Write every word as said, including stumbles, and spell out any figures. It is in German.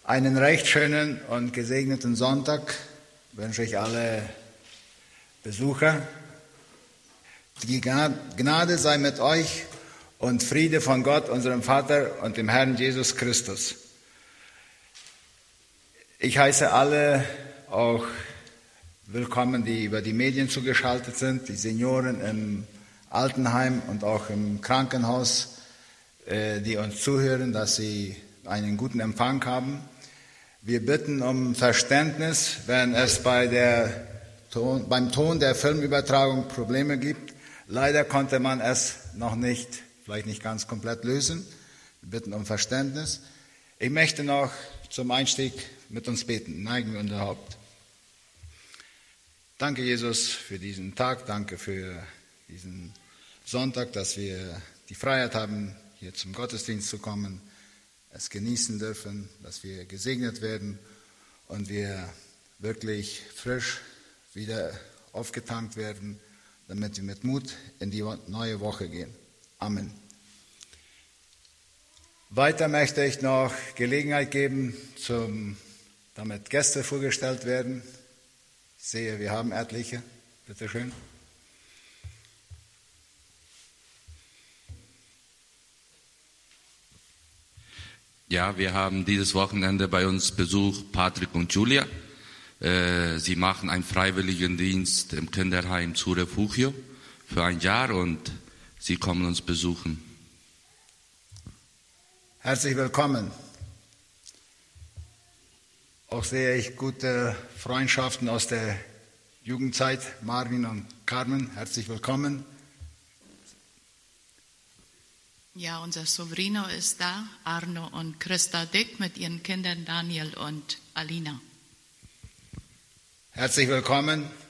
Einen recht schönen und gesegneten Sonntag wünsche ich alle Besucher. Die Gnade sei mit euch und Friede von Gott, unserem Vater und dem Herrn Jesus Christus. Ich heiße alle auch willkommen, die über die Medien zugeschaltet sind, die Senioren im Altenheim und auch im Krankenhaus, die uns zuhören, dass sie einen guten Empfang haben. Wir bitten um Verständnis, wenn es bei der Ton, beim Ton der Filmübertragung Probleme gibt. Leider konnte man es noch nicht, vielleicht nicht ganz komplett lösen. Wir bitten um Verständnis. Ich möchte noch zum Einstieg mit uns beten. Neigen wir unser Haupt. Danke, Jesus, für diesen Tag. Danke für diesen Sonntag, dass wir die Freiheit haben, hier zum Gottesdienst zu kommen, es genießen dürfen, dass wir gesegnet werden und wir wirklich frisch wieder aufgetankt werden, damit wir mit Mut in die neue Woche gehen. Amen. Weiter möchte ich noch Gelegenheit geben, zum, damit Gäste vorgestellt werden. Ich sehe, wir haben etliche. Bitte schön. Ja, wir haben dieses Wochenende bei uns Besuch Patrick und Julia. Äh, sie machen einen freiwilligen Dienst im Kinderheim zu Refugio für ein Jahr und sie kommen uns besuchen. Herzlich willkommen. Auch sehe ich gute Freundschaften aus der Jugendzeit. Marvin und Carmen, herzlich willkommen. Ja, unser Sovrino ist da, Arno und Christa Dick mit ihren Kindern Daniel und Alina. Herzlich willkommen.